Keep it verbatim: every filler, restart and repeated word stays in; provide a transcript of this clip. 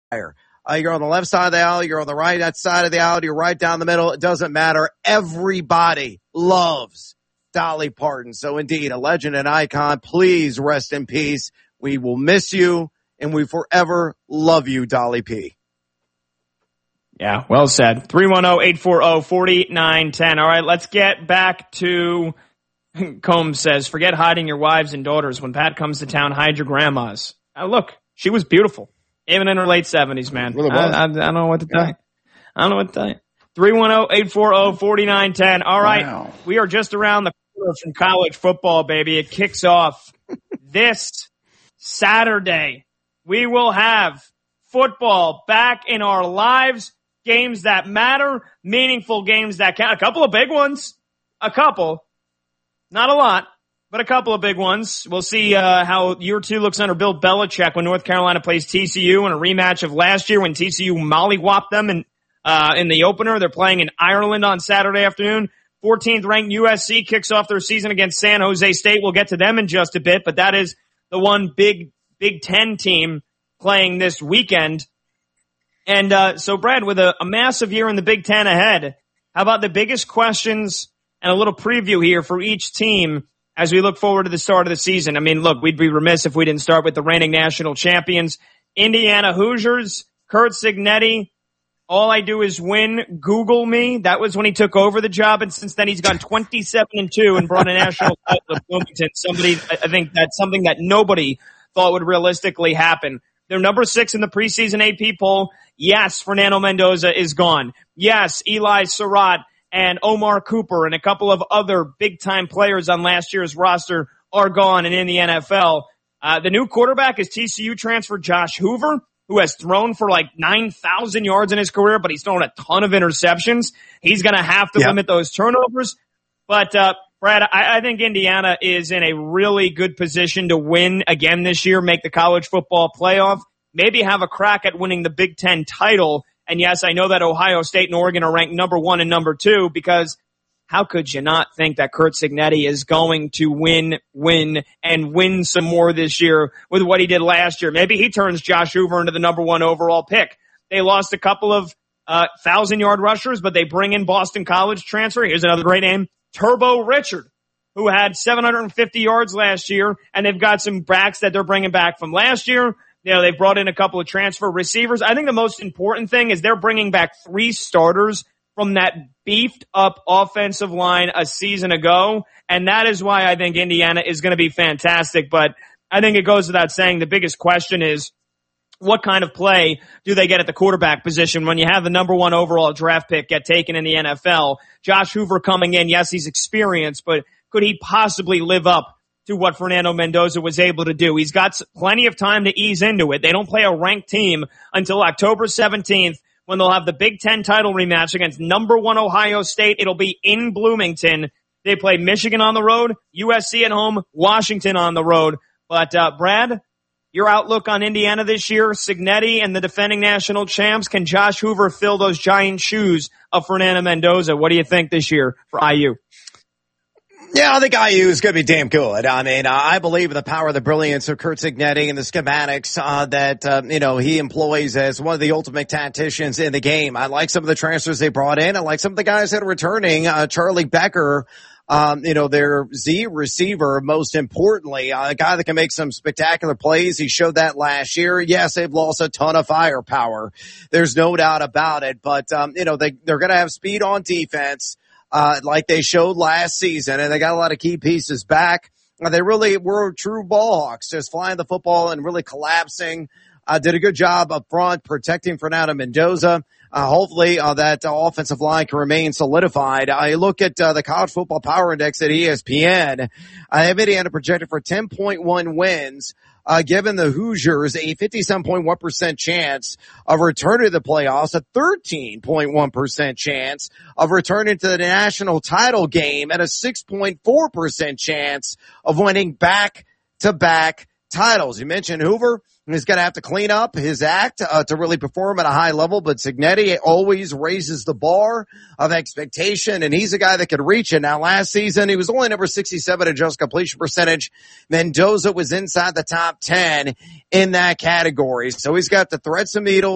Uh, you're on the left side of the aisle, you're on the right side of the aisle, you're right down the middle. It doesn't matter. Everybody loves Dolly Parton. So indeed, a legend and icon. Please rest in peace. We will miss you, and we forever love you, Dolly P. Yeah, well said. three one zero, eight four zero, four nine one zero. All right, let's get back to, Combs says, forget hiding your wives and daughters. When Pat comes to town, hide your grandmas. Uh, look, she was beautiful, even in her late seventies, man. Really I, I, I don't know what to tell you. I don't know what to tell you. three one zero, eight four zero, four nine one zero. All right, wow. We are just around the corner from college football, baby. It kicks off this Saturday. We will have football back in our lives. Games that matter, meaningful games that count. A couple of big ones. A couple. Not a lot, but a couple of big ones. We'll see uh, how year two looks under Bill Belichick when North Carolina plays T C U in a rematch of last year when T C U mollywhopped them in, uh, in the opener. They're playing in Ireland on Saturday afternoon. fourteenth ranked U S C kicks off their season against San Jose State. We'll get to them in just a bit, but that is the one big Big Ten team playing this weekend. And uh, so, Brad, with a, a massive year in the Big Ten ahead, how about the biggest questions and a little preview here for each team as we look forward to the start of the season? I mean, look, we'd be remiss if we didn't start with the reigning national champions, Indiana Hoosiers, Curt Cignetti. All I do is win. Google me. That was when he took over the job, and since then he's gone twenty-seven and two and brought a national title to Bloomington. Somebody, I think that's something that nobody thought would realistically happen. They're number six in the preseason A P poll. Yes, Fernando Mendoza is gone. Yes, Eli Surratt and Omar Cooper and a couple of other big-time players on last year's roster are gone and in the N F L. Uh, the new quarterback is T C U transfer Josh Hoover, who has thrown for like nine thousand yards in his career, but he's thrown a ton of interceptions. He's going to have to yep. limit those turnovers. But, uh, Brad, I, I think Indiana is in a really good position to win again this year, make the college football playoff, maybe have a crack at winning the Big Ten title. And yes, I know that Ohio State and Oregon are ranked number one and number two because how could you not think that Curt Cignetti is going to win, win, and win some more this year with what he did last year? Maybe he turns Josh Hoover into the number one overall pick. They lost a couple of uh thousand-yard rushers, but they bring in Boston College transfer. Here's another great name, Turbo Richard, who had seven hundred fifty yards last year, and they've got some backs that they're bringing back from last year. You know, they've brought in a couple of transfer receivers. I think the most important thing is they're bringing back three starters from that beefed up offensive line a season ago. And that is why I think Indiana is going to be fantastic. But I think it goes without saying the biggest question is what kind of play do they get at the quarterback position when you have the number one overall draft pick get taken in the N F L? Josh Hoover coming in. Yes, he's experienced, but could he possibly live up to what Fernando Mendoza was able to do? He's got plenty of time to ease into it. They don't play a ranked team until October seventeenth when they'll have the Big Ten title rematch against number one Ohio State. It'll be in Bloomington. They play Michigan on the road, U S C at home, Washington on the road. But, uh, Brad, your outlook on Indiana this year, Cignetti and the defending national champs, can Josh Hoover fill those giant shoes of Fernando Mendoza? What do you think this year for I U? Yeah, I think I U is going to be damn good. I mean, I believe in the power of the brilliance of Curt Cignetti and the schematics uh, that, uh, you know, he employs as one of the ultimate tacticians in the game. I like some of the transfers they brought in. I like some of the guys that are returning. Uh, Charlie Becker, um, you know, their Z receiver, most importantly, uh, a guy that can make some spectacular plays. He showed that last year. Yes, they've lost a ton of firepower. There's no doubt about it. But, um, you know, they, they're going to have speed on defense. Uh, like they showed last season, and they got a lot of key pieces back. Uh, they really were true ball hawks, just flying the football and really collapsing. Uh, did a good job up front protecting Fernando Mendoza. Uh, hopefully, uh, that uh, offensive line can remain solidified. I look at, uh, the College Football Power Index at E S P N. I have Indiana projected for ten point one wins. Uh, given the Hoosiers a fifty-seven point one percent chance of returning to the playoffs, a thirteen point one percent chance of returning to the national title game, and a six point four percent chance of winning back-to-back titles. You mentioned Hoover. He's going to have to clean up his act uh, to really perform at a high level, but Cignetti always raises the bar of expectation, and he's a guy that could reach it. Now, last season, he was only number sixty-seven in adjusted completion percentage. Mendoza was inside the top ten in that category, so he's got the threats and needles.